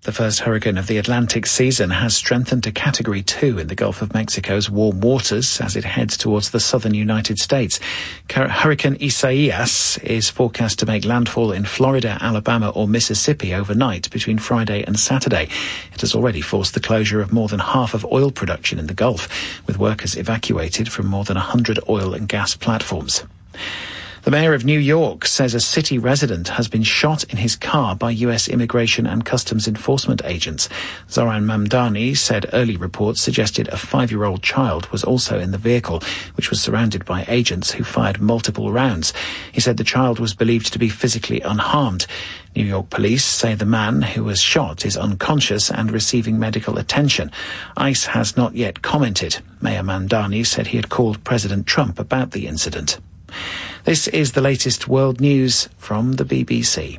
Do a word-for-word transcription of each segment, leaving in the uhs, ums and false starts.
The first hurricane of the Atlantic season has strengthened to Category two in the Gulf of Mexico's warm waters as it heads towards the southern United States. Hurricane Isaias is forecast to make landfall in Florida, Alabama or Mississippi overnight between Friday and Saturday. It has already forced the closure of more than half of oil production in the Gulf, with workers evacuated from more than one hundred oil and gas platforms. The mayor of New York says a city resident has been shot in his car by U S Immigration and Customs Enforcement agents. Zoran Mamdani said early reports suggested a five-year-old child was also in the vehicle, which was surrounded by agents who fired multiple rounds. He said the child was believed to be physically unharmed. New York police say the man who was shot is unconscious and receiving medical attention. ICE has not yet commented. Mayor Mamdani said he had called President Trump about the incident. This is the latest world news from the B B C.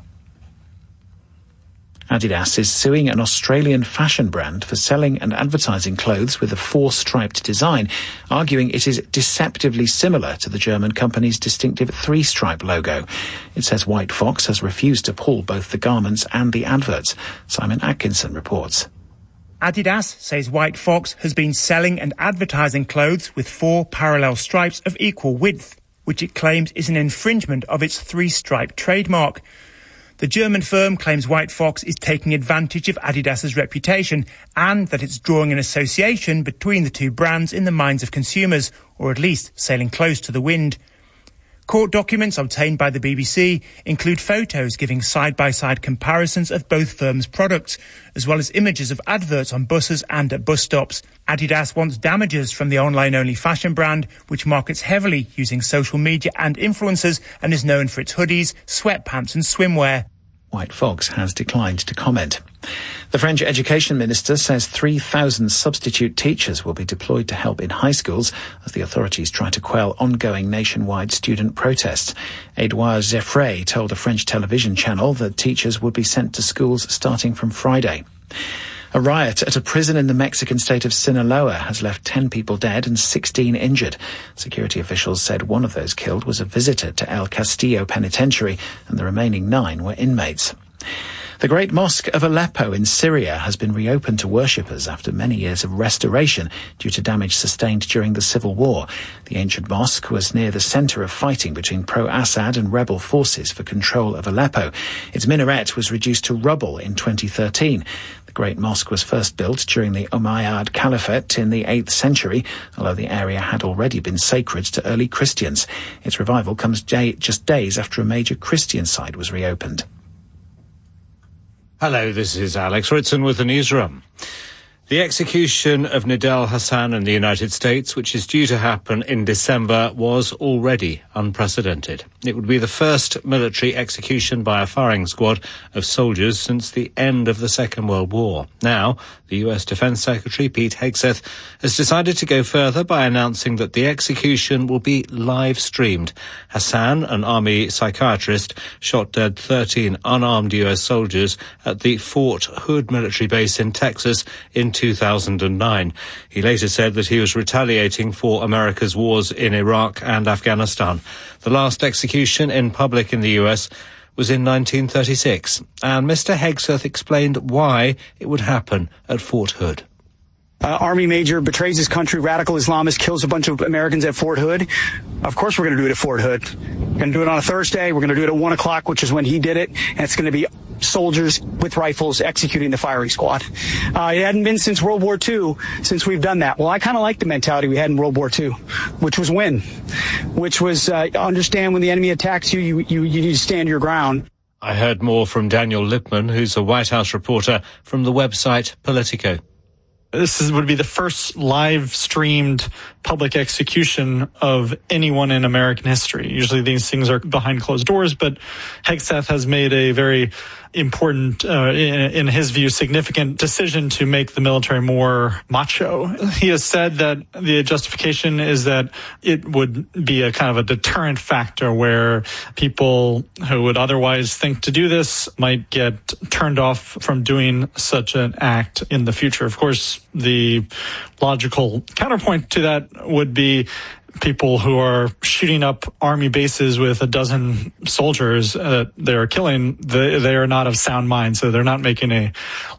Adidas is suing an Australian fashion brand for selling and advertising clothes with a four-striped design, arguing it is deceptively similar to the German company's distinctive three-stripe logo. It says White Fox has refused to pull both the garments and the adverts. Simon Atkinson reports. Adidas says White Fox has been selling and advertising clothes with four parallel stripes of equal width, which it claims is an infringement of its three-stripe trademark. The German firm claims White Fox is taking advantage of Adidas's reputation and that it's drawing an association between the two brands in the minds of consumers, or at least sailing close to the wind. Court documents obtained by the B B C include photos giving side-by-side comparisons of both firms' products, as well as images of adverts on buses and at bus stops. Adidas wants damages from the online-only fashion brand, which markets heavily using social media and influencers and is known for its hoodies, sweatpants and swimwear. White Fox has declined to comment. The French education minister says three thousand substitute teachers will be deployed to help in high schools as the authorities try to quell ongoing nationwide student protests. Edouard Zeffray told a French television channel that teachers would be sent to schools starting from Friday. A riot at a prison in the Mexican state of Sinaloa has left ten people dead and sixteen injured. Security officials said one of those killed was a visitor to El Castillo Penitentiary and the remaining nine were inmates. The Great Mosque of Aleppo in Syria has been reopened to worshippers after many years of restoration due to damage sustained during the civil war. The ancient mosque was near the centre of fighting between pro-Assad and rebel forces for control of Aleppo. Its minaret was reduced to rubble in twenty thirteen. The Great Mosque was first built during the Umayyad Caliphate in the eighth century, although the area had already been sacred to early Christians. Its revival comes day, just days after a major Christian site was reopened. Hello, this is Alex Ritson with the newsroom. The execution of Nidal Hasan in the United States, which is due to happen in December, was already unprecedented. It would be the first military execution by a firing squad of soldiers since the end of the Second World War. Now, the U S Defense Secretary, Pete Hegseth, has decided to go further by announcing that the execution will be live-streamed. Hasan, an army psychiatrist, shot dead thirteen unarmed U S soldiers at the Fort Hood military base in Texas in two thousand nine. He later said that he was retaliating for America's wars in Iraq and Afghanistan. The last execution in public in the U S was in nineteen thirty-six, and Mister Hegseth explained why it would happen at Fort Hood. Uh, Army major betrays his country, radical Islamist kills a bunch of Americans at Fort Hood. Of course we're going to do it at Fort Hood. We're going to do it on a Thursday. We're going to do it at one o'clock, which is when he did it. And it's going to be soldiers with rifles executing the firing squad. Uh, it hadn't been since World War Two since we've done that. Well, I kind of like the mentality we had in World War Two, which was win, which was uh, understand when the enemy attacks you, you, you, you need to stand your ground. I heard more from Daniel Lippman, who's a White House reporter from the website Politico. This is, would be the first live-streamed public execution of anyone in American history. Usually these things are behind closed doors, but Hegseth has made a very important, uh, in, in his view, significant decision to make the military more macho. He has said that the justification is that it would be a kind of a deterrent factor where people who would otherwise think to do this might get turned off from doing such an act in the future. Of course, the logical counterpoint to that would be people who are shooting up army bases with a dozen soldiers that they're killing, they, they are not of sound mind, so they're not making a